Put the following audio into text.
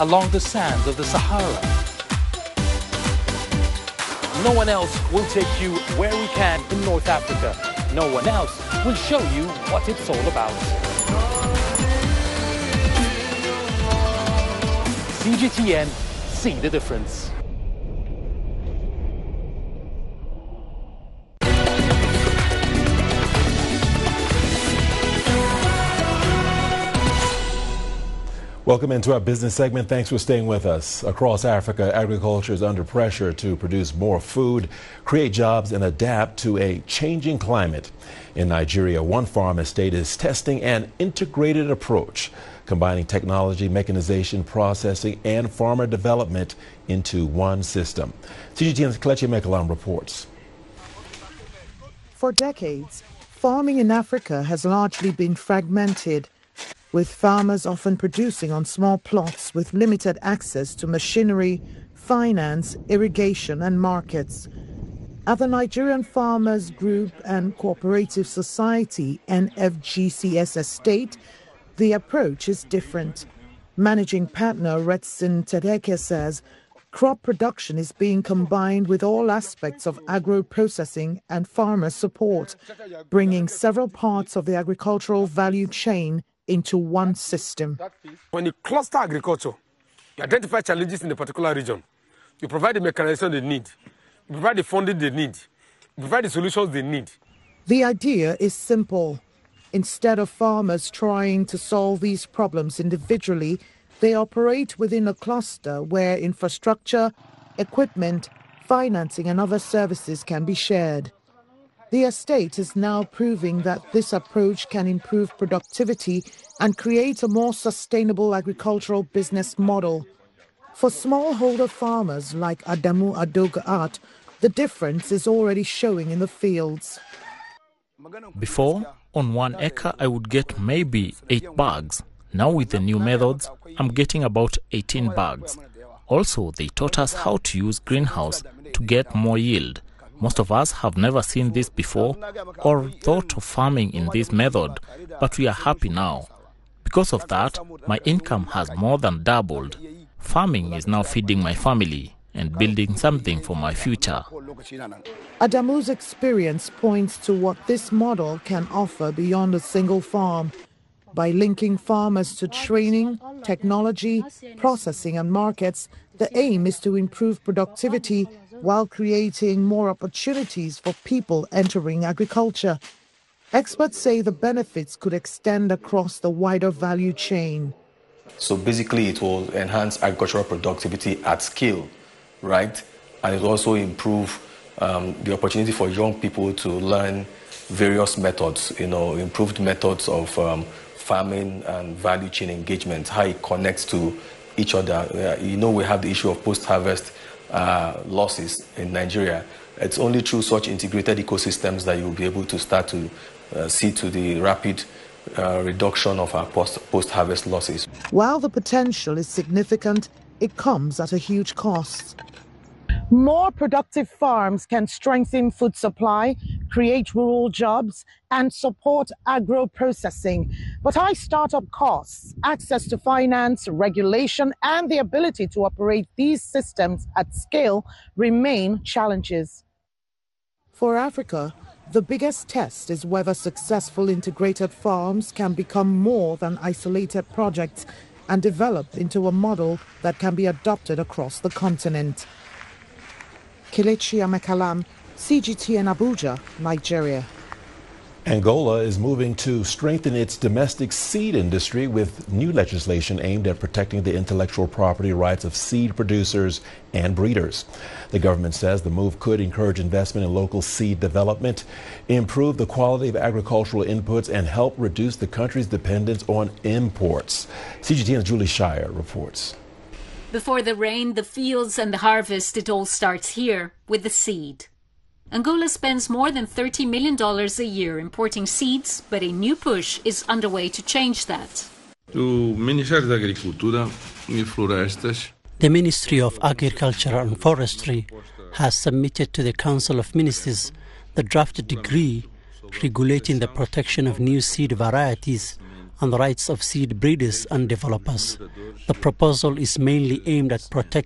along the sands of the Sahara. No one else will take you where we can in North Africa. No one else will show you what it's all about. CGTN, see the difference. Welcome into our business segment. Thanks for staying with us. Across Africa, agriculture is under pressure to produce more food, create jobs, and adapt to a changing climate. In Nigeria, one farm estate is testing an integrated approach, combining technology, mechanization, processing, and farmer development into one system. CGTN's Kelechi Mekalam reports. For decades, farming in Africa has largely been fragmented, with farmers often producing on small plots with limited access to machinery, finance, irrigation and markets. At the Nigerian Farmers Group and Cooperative Society NFGCS estate, the approach is different. Managing partner Retsin Tedeke says crop production is being combined with all aspects of agro-processing and farmer support, bringing several parts of the agricultural value chain into one system. When you cluster agriculture, you identify challenges in a particular region, you provide the mechanization they need, you provide the funding they need, you provide the solutions they need. The idea is simple. Instead of farmers trying to solve these problems individually, they operate within a cluster where infrastructure, equipment, financing and other services can be shared. The estate is now proving that this approach can improve productivity and create a more sustainable agricultural business model. For smallholder farmers like Adamu Adogaat, the difference is already showing in the fields. Before, on 1 acre, I would get maybe 8 bags. Now with the new methods, I'm getting about 18 bags. Also, they taught us how to use greenhouse to get more yield. Most of us have never seen this before or thought of farming in this method, but we are happy now. Because of that, my income has more than doubled. Farming is now feeding my family and building something for my future. Adamu's experience points to what this model can offer beyond a single farm. By linking farmers to training, technology, processing and markets, the aim is to improve productivity while creating more opportunities for people entering agriculture. Experts say the benefits could extend across the wider value chain. So basically it will enhance agricultural productivity at scale, right? And it will also improve the opportunity for young people to learn various methods, improved methods of farming and value chain engagement, how it connects to each other. We have the issue of post-harvest losses in Nigeria. It's only through such integrated ecosystems that you'll be able to start to see to the rapid reduction of our post-harvest losses. While the potential is significant, it comes at a huge cost. More productive farms can strengthen food supply, create rural jobs, and support agro-processing. But high startup costs, access to finance, regulation, and the ability to operate these systems at scale remain challenges. For Africa, the biggest test is whether successful integrated farms can become more than isolated projects and develop into a model that can be adopted across the continent. Kelechi Mekalam, CGTN Abuja, Nigeria. Angola is moving to strengthen its domestic seed industry with new legislation aimed at protecting the intellectual property rights of seed producers and breeders. The government says the move could encourage investment in local seed development, improve the quality of agricultural inputs, and help reduce the country's dependence on imports. CGTN's Julie Shire reports. Before the rain, the fields and the harvest, it all starts here with the seed. Angola spends more than $30 million a year importing seeds, but a new push is underway to change that. The Ministry of Agriculture and Forestry has submitted to the Council of Ministers the draft decree regulating the protection of new seed varieties and the rights of seed breeders and developers. The proposal is mainly aimed at protecting